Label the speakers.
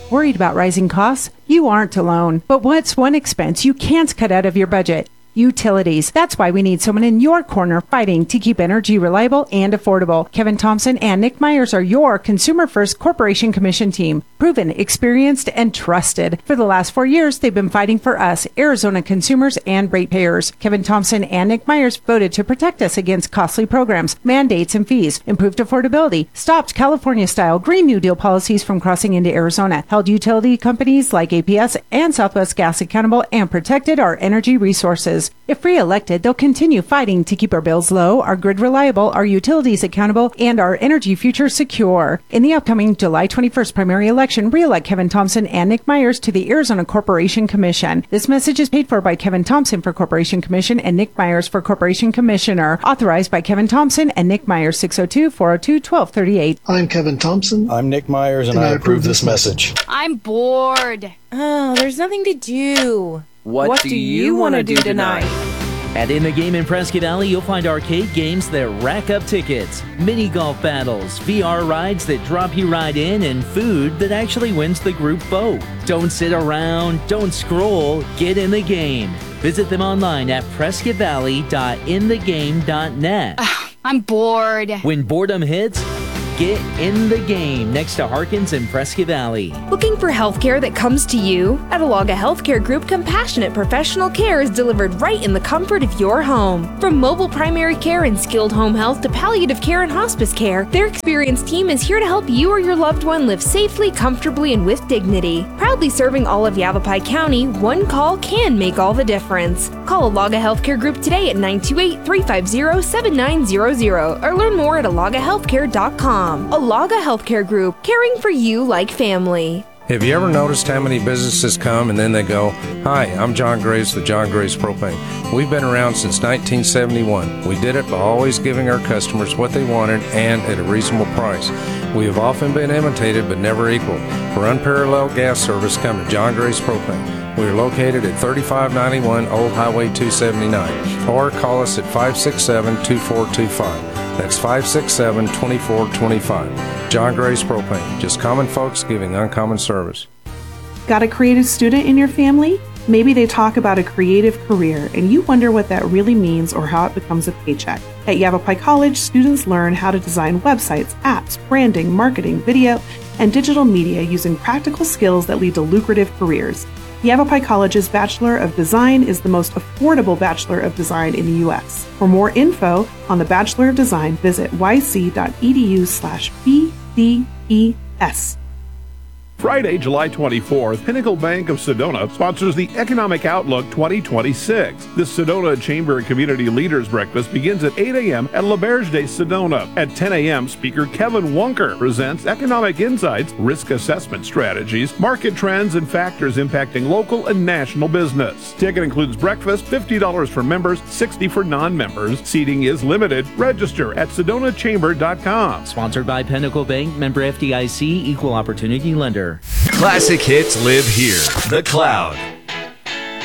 Speaker 1: Worried about rising costs? You aren't alone. But what's one expense you can't cut out of your budget? Utilities. That's why we need someone in your corner fighting to keep energy reliable and affordable. Kevin Thompson and Nick Myers are your Consumer First Corporation Commission team. Proven, experienced, and trusted. For the last 4 years, they've been fighting for us, Arizona consumers and ratepayers. Kevin Thompson and Nick Myers voted to protect us against costly programs, mandates, and fees, improved affordability, stopped California-style Green New Deal policies from crossing into Arizona, held utility companies like APS and Southwest Gas accountable, and protected our energy resources. If re-elected, they'll continue fighting to keep our bills low, our grid reliable, our utilities accountable, and our energy future secure. In the upcoming July 21st primary election, re-elect Kevin Thompson and Nick Myers to the Arizona Corporation Commission. This message is paid for by Kevin Thompson for Corporation Commission and Nick Myers for Corporation Commissioner. Authorized by Kevin Thompson and Nick Myers, 602-402-1238.
Speaker 2: I'm Kevin Thompson.
Speaker 3: I'm Nick Myers, and I approve this message.
Speaker 4: I'm bored.
Speaker 5: Oh, there's nothing to do.
Speaker 6: What do you want to do tonight?
Speaker 7: At In the Game in Prescott Valley, you'll find arcade games that rack up tickets, mini golf battles, VR rides that drop you right in, and food that actually wins the group vote. Don't sit around, don't scroll, get in the game. Visit them online at prescottvalley.inthegame.net.
Speaker 4: I'm bored.
Speaker 7: When boredom hits, get in the game next to Harkins in Prescott Valley.
Speaker 5: Looking for healthcare that comes to you? At Alaga Healthcare Group, compassionate professional care is delivered right in the comfort of your home. From mobile primary care and skilled home health to palliative care and hospice care, their experienced team is here to help you or your loved one live safely, comfortably, and with dignity. Proudly serving all of Yavapai County, one call can make all the difference. Call Alaga Healthcare Group today at 928-350-7900 or learn more at alagahealthcare.com. Alaga Healthcare Group, caring for you like family.
Speaker 8: Have you ever noticed how many businesses come and then they go, "Hi, I'm John Graves with John Graves Propane. We've been around since 1971. We did it by always giving our customers what they wanted and at a reasonable price. We have often been imitated but never equaled. For unparalleled gas service, come to John Graves Propane. We are located at 3591 Old Highway 279 or call us at 567-2425. That's 567-2425. John Graves Propane. Just common folks giving uncommon service.
Speaker 9: Got a creative student in your family? Maybe they talk about a creative career and you wonder what that really means or how it becomes a paycheck. At Yavapai College, students learn how to design websites, apps, branding, marketing, video, and digital media using practical skills that lead to lucrative careers. Yavapai College's Bachelor of Design is the most affordable Bachelor of Design in the U.S. For more info on the Bachelor of Design, visit yc.edu/BDES.
Speaker 10: Friday, July 24th, Pinnacle Bank of Sedona sponsors the Economic Outlook 2026. The Sedona Chamber Community Leaders Breakfast begins at 8 a.m. at L'Auberge de Sedona. At 10 a.m., speaker Kevin Wonker presents economic insights, risk assessment strategies, market trends, and factors impacting local and national business. Ticket includes breakfast, $50 for members, $60 for non-members. Seating is limited. Register at sedonachamber.com.
Speaker 7: Sponsored by Pinnacle Bank, member FDIC, equal opportunity lender.
Speaker 11: Classic hits live here. The Cloud.